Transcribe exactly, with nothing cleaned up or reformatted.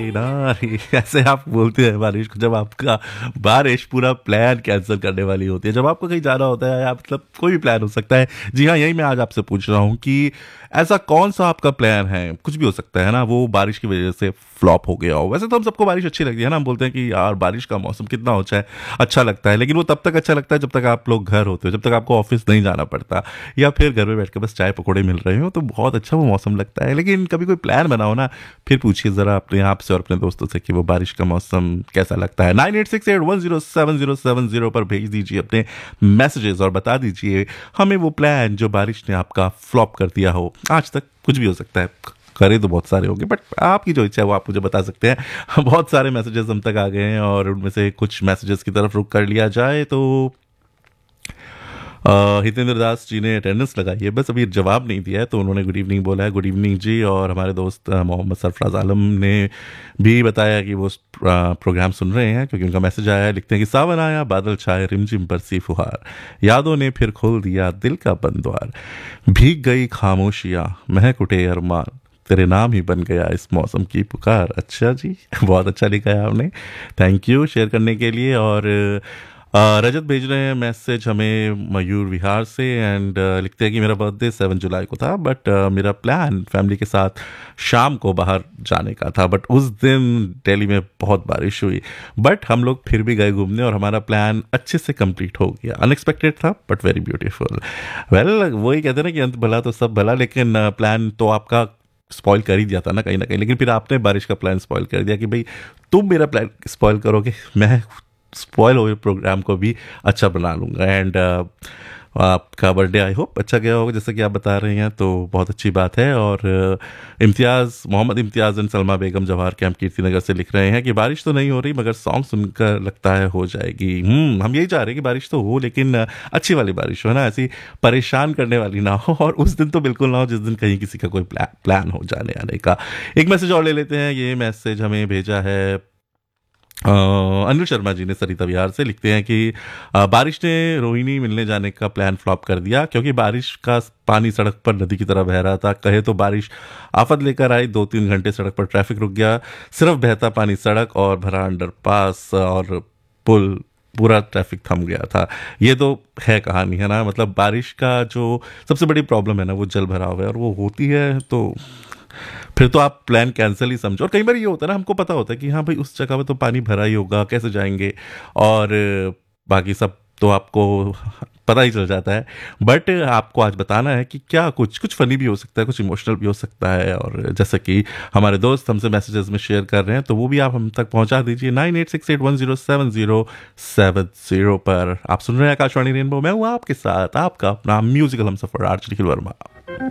नारी, ऐसे आप बोलते हैं बारिश को जब आपका बारिश पूरा प्लान कैंसिल करने वाली होती है, जब आपको कहीं जाना होता है या मतलब कोई भी प्लान हो सकता है। जी हाँ, यही मैं आज आपसे पूछ रहा हूँ कि ऐसा कौन सा आपका प्लान है, कुछ भी हो सकता है ना, वो बारिश की वजह से फ्लॉप हो गया हो। वैसे तो हम सबको बारिश अच्छी लगती है ना, हम बोलते हैं कि यार बारिश का मौसम कितना अच्छा है, अच्छा लगता है, लेकिन वो तब तक अच्छा लगता है जब तक आप लोग घर होते हो, जब तक आपको ऑफिस नहीं जाना पड़ता या फिर घर में बैठ के बस चाय पकौड़े मिल रहे हो, तो बहुत अच्छा वो मौसम लगता है। लेकिन कभी कोई प्लान बनाओ ना, फिर पूछिए ज़रा अपने आप से और अपने दोस्तों से कि वो बारिश का मौसम कैसा लगता है। Nine eight six eight one zero seven zero seven zero पर भेज दीजिए अपने मैसेजेस और बता दीजिए हमें वो प्लान जो बारिश ने आपका फ्लॉप कर दिया हो आज तक। कुछ भी हो सकता है, करे तो बहुत सारे होंगे, बट आपकी जो इच्छा है वो आप मुझे बता सकते हैं। बहुत सारे मैसेजेस हम तक आ गए हैं और उनमें से कुछ मैसेजेस की तरफ रुक कर लिया जाए तो अ, हितेंद्र दास जी ने अटेंडेंस लगाई है, बस अभी जवाब नहीं दिया है, तो उन्होंने गुड इवनिंग बोला है। गुड इवनिंग जी। और हमारे दोस्त अ, मोहम्मद सरफराज आलम ने भी बताया कि वो उस, अ, प्रोग्राम सुन रहे हैं क्योंकि उनका मैसेज आया है। लिखते हैं कि सावन आया बादल छाए रिमझिम बरसी फुहार, यादों ने फिर खोल दिया दिल का बंद द्वार, भीग गई खामोशियाँ महक उठे अरमान, तेरे नाम ही बन गया इस मौसम की पुकार। अच्छा जी, बहुत अच्छा लिखा है आपने, थैंक यू शेयर करने के लिए। और अ, रजत भेज रहे हैं मैसेज हमें मयूर विहार से एंड लिखते हैं कि मेरा बर्थडे सेवन जुलाई को था, बट मेरा प्लान फैमिली के साथ शाम को बाहर जाने का था, बट उस दिन दिल्ली में बहुत बारिश हुई, बट हम लोग फिर भी गए घूमने और हमारा प्लान अच्छे से कंप्लीट हो गया। अनएक्सपेक्टेड था बट वेरी ब्यूटीफुल। वेल, वही कहते हैं ना कि अंत भला तो सब भला, लेकिन प्लान तो आपका स्पॉइल कर ही दिया था ना कहीं ना कहीं, लेकिन फिर आपने बारिश का प्लान स्पॉइल कर दिया कि भाई तुम मेरा प्लान स्पॉइल करोगे, मैं स्पॉइल हुए प्रोग्राम को भी अच्छा बना लूँगा। एंड आपका बर्थडे आई होप अच्छा गया होगा जैसा कि आप बता रहे हैं, तो बहुत अच्छी बात है। और uh, Imtiaz Mohammad Imtiaz and Salma Begum Jawahar camp Kirtinagar से लिख रहे हैं कि बारिश तो नहीं हो रही मगर सॉन्ग सुनकर लगता है हो जाएगी। हम्म हम यही चाह रहे हैं कि बारिश तो हो, लेकिन uh, अच्छी वाली बारिश हो ना, ऐसी परेशान करने वाली ना हो, और उस दिन तो बिल्कुल ना हो जिस दिन कहीं किसी का कोई प्ला, प्लान हो जाने आने का। एक मैसेज और ले लेते हैं। ये मैसेज हमें भेजा है अ, अनिल शर्मा जी ने सरिता विहार से। लिखते हैं कि अ, बारिश ने रोहिणी मिलने जाने का प्लान फ्लॉप कर दिया क्योंकि बारिश का पानी सड़क पर नदी की तरह बह रहा था। कहे तो बारिश आफत लेकर आई, दो तीन घंटे सड़क पर ट्रैफिक रुक गया, सिर्फ बहता पानी सड़क और भरा अंडरपास और पुल, पूरा ट्रैफिक थम गया था। ये तो है कहानी है ना, मतलब बारिश का जो सबसे बड़ी प्रॉब्लम है ना वो जल भराव है, और वो होती है तो फिर तो आप प्लान कैंसिल ही समझो। और कई बार ये होता है ना, हमको पता होता है कि हाँ भाई उस जगह पे तो पानी भरा ही होगा, कैसे जाएंगे, और बाकी सब तो आपको पता ही चल जाता है, बट आपको आज बताना है कि क्या कुछ कुछ फनी भी हो सकता है, कुछ इमोशनल भी हो सकता है। और जैसा कि हमारे दोस्त हमसे मैसेजेस में शेयर कर रहे हैं, तो वो भी आप हम तक पहुंचा दीजिए nine eight six eight one zero seven zero seven zero पर। आप सुन रहे हैं आकाशवाणी रेनबो, मैं हूँ आपके साथ आपका अपना म्यूजिकल हमसफर आर्च निखिल वर्मा।